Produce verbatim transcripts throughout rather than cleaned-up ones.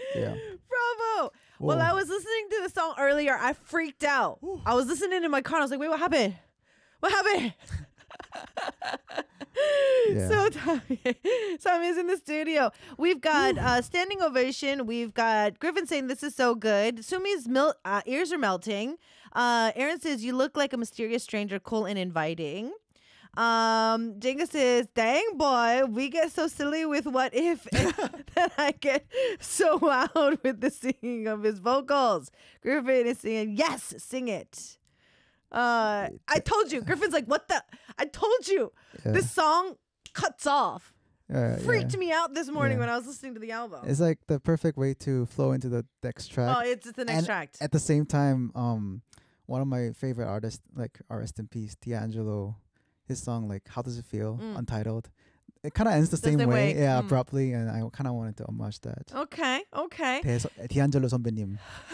Yeah. Bravo. Well, I was listening to the song earlier. I freaked out. Ooh. I was listening in my car. I was like, wait, what happened? What happened? Yeah. So Tommy, Tommy's in the studio. We've got uh, standing ovation. We've got Griffin saying this is so good. Sumi's mil- uh, ears are melting. Uh, Aaron says you look like a mysterious stranger, cool and inviting. Um, Jenga says, dang boy, we get so silly with what if that I get so loud with the singing of his vocals. Griffin is singing, yes, sing it. Uh, I told you. Griffin's like, what the? I told you. Yeah. This song cuts off. Uh, Freaked yeah. me out this morning yeah. when I was listening to the album. It's like the perfect way to flow into the next track. Oh, it's, it's the next and track. At the same time, um, one of my favorite artists, like rest in peace, D'Angelo, his song like "How Does It Feel," mm. Untitled. It kind of ends the same, same way, way. yeah, mm. abruptly, and I kind of wanted to homage that. Okay, okay. D'Angelo 선배님.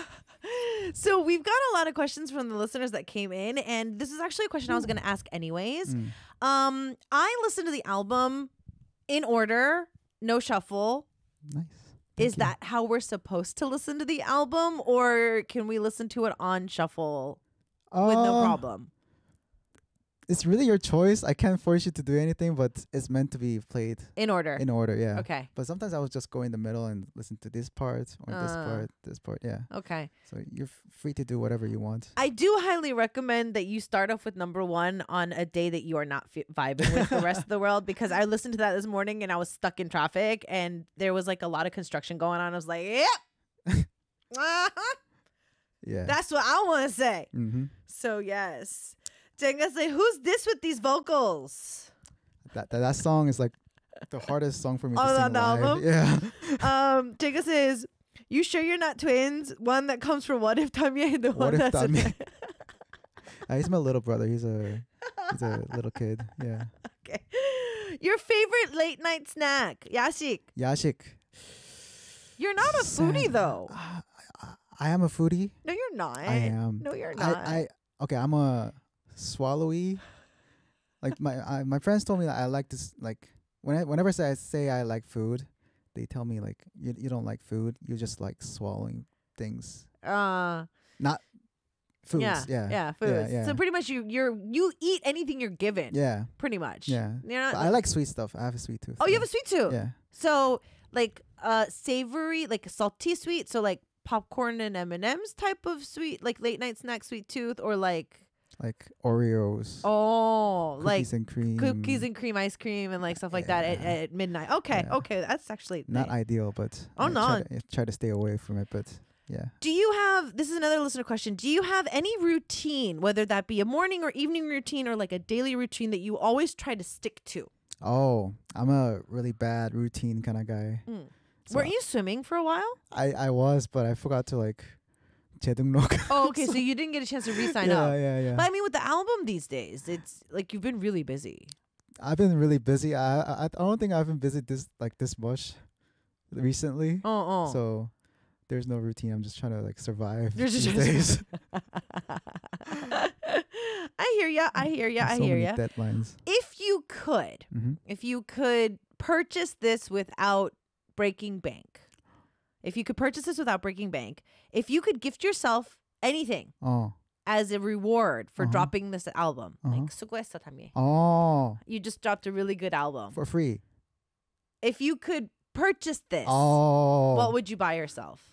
So we've got a lot of questions from the listeners that came in, and this is actually a question Ooh. I was going to ask anyways. Mm. Um, I listened to the album in order, no shuffle. Nice. Thank is you. that how we're supposed to listen to the album, or can we listen to it on shuffle uh, with no problem? It's really your choice. I can't force you to do anything, but it's meant to be played in order. In order, yeah. Okay. But sometimes I would just go in the middle and listen to this part or uh, this part, this part, yeah. Okay. So you're f- free to do whatever you want. I do highly recommend that you start off with number one on a day that you are not f- vibing with the rest of the world, because I listened to that this morning and I was stuck in traffic and there was like a lot of construction going on. I was like, yeah. uh-huh. Yeah. That's what I want to say. Mm-hmm. So yes. Jenga say, who's this with these vocals? That that, that song is like the hardest song for me oh, to sing on the live. album? Yeah. um, Jenga says, you sure you're not twins? One that comes from What If Tamie and the What one If that's Tamie? uh, he's my little brother. He's a he's a little kid. Yeah. Okay. Your favorite late night snack? Yashik. Yashik. You're not a foodie though. Uh, I, I am a foodie. No, you're not. I am. No, you're not. I, I okay. I'm a swallowy. Like my I, my friends told me that I like this. Like when I, whenever I say, I say I like food, they tell me like you you don't like food. You just like swallowing things. Uh not foods. Yeah, yeah, yeah, foods. Yeah, yeah. So pretty much you you're you eat anything you're given. Yeah, pretty much. Yeah, you're not, I like sweet stuff. I have a sweet tooth. Oh, yeah. you have a sweet tooth. Yeah. So like uh savory, like salty sweet. So like popcorn and M and M's type of sweet, like late night snack sweet tooth, or like like Oreos. Oh, cookies like cookies and cream, cookies and cream ice cream, and like stuff like yeah. that at, at midnight. Okay, yeah. okay, that's actually not nice. ideal, but oh I no, try to, I try to stay away from it. But yeah. Do you have? This is another listener question. Do you have any routine, whether that be a morning or evening routine, or like a daily routine that you always try to stick to? Oh, I'm a really bad routine kind of guy. Mm. So Weren't you swimming for a while? I, I was, but I forgot to like 재등록. Oh, okay. so, so you didn't get a chance to re-sign yeah, up. Yeah, yeah, yeah. But I mean, with the album these days, it's like you've been really busy. I've been really busy. I I, I don't think I've been busy this like this much recently. Oh, oh. So there's no routine. I'm just trying to like survive You're these just days. I hear ya. I hear ya. I so hear many ya. Deadlines. If you could, mm-hmm. if you could purchase this without breaking bank, if you could purchase this without breaking bank, if you could gift yourself anything oh. as a reward for uh-huh. dropping this album, uh-huh. like 수고했어 Tamie. Oh, you just dropped a really good album for free. If you could purchase this, oh, what would you buy yourself?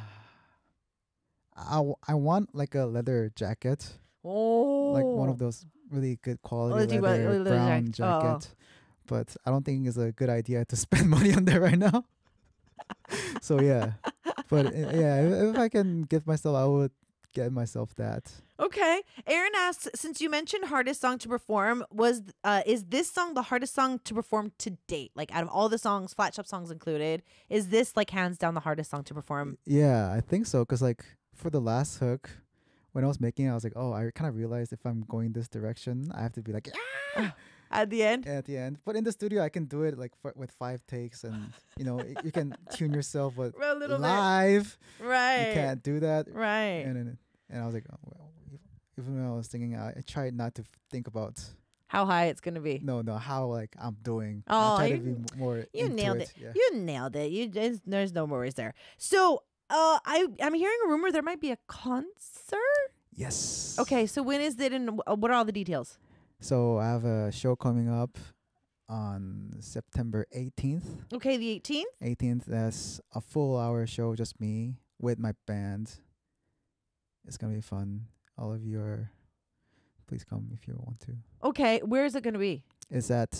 I, w- I want like a leather jacket. Oh, like one of those really good quality oh, leather, leather brown jacket. jacket. Oh. But I don't think it's a good idea to spend money on that right now. So yeah, but uh, yeah, if, if I can give myself, I would get myself that. Okay. Aaron asks, since you mentioned hardest song to perform, was uh, is this song the hardest song to perform to date? Like out of all the songs, Flat Shop songs included, is this like hands down the hardest song to perform? Yeah, I think so. Cause like for the last hook, when I was making it, I was like, oh, I kind of realized if I'm going this direction, I have to be like, yeah. At the end? At the end. But in the studio, I can do it like f- with five takes and, you know, y- you can tune yourself, but a little live, bit. Right. You can't do that. Right. And then, and I was like, oh, well, even when I was singing, I, I tried not to f- think about how how high it's gonna be. No, no, how like I'm doing. Oh, I try to you- be m- more. You into nailed it. it. Yeah. You nailed it. You there's, there's no worries there. So, uh, I I'm hearing a rumor there might be a concert. Yes. Okay, so when is it, and wh- what are all the details? So I have a show coming up on September eighteenth. Okay, the eighteenth. eighteenth, that's a full hour show, just me with my band. It's gonna be fun. All of you are, please come if you want to. Okay, where is it gonna be? It's at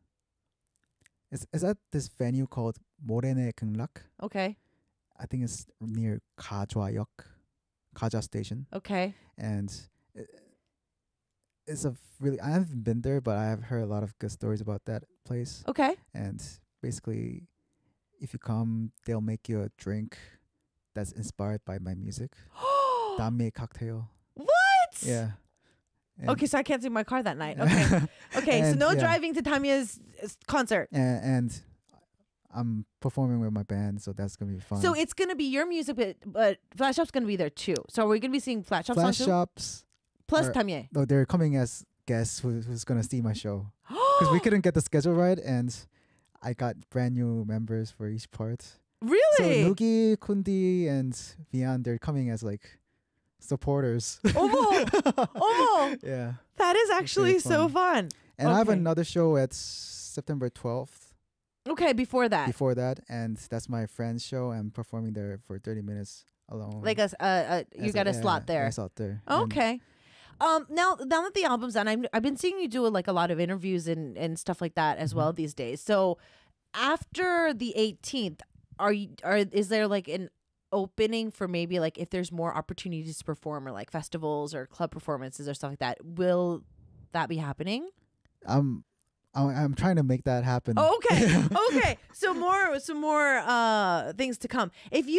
it's, it's at this venue called Morene Kungrak. Okay, I think it's near Kajwayeok, Kaja Station, okay. and it, it's a really, I haven't been there, but I have heard a lot of good stories about that place. Okay. And basically, if you come, they'll make you a drink that's inspired by my music. Dame cocktail. What? Yeah. And- Okay, so I can't see my car that night. Okay. Okay, so And, no yeah. driving to Tamia's uh, concert. and, and I'm performing with my band, so that's gonna be fun. So it's gonna be your music, but but Flash Shop's gonna be there too. So are we gonna be seeing Flash Shop Flash songs too? Shops. Plus are- Tamie. No, they're coming as guests who, who's gonna see my show. Because we couldn't get the schedule right, and I got brand new members for each part. Really? So Nugi, Kundi, and Vian, they're coming as like supporters. Omo, Omo. Yeah. That is actually really so fun. And I have Okay. another show at September twelfth Okay, before that, before that, and that's my friend's show. I'm performing there for thirty minutes alone. like a, s- uh, uh, you As got a yeah, slot there. yeah, slot there. And Okay. Um. Now, now that the album's done, I've I've been seeing you do like a lot of interviews and and stuff like that as Mm-hmm. well these days. So, after the eighteenth, are you are is there like an opening for maybe like if there's more opportunities to perform or like festivals or club performances or stuff like that? Will that be happening? I'm, I'm I'm trying to make that happen. Oh, okay. Okay. So more some more uh things to come. If you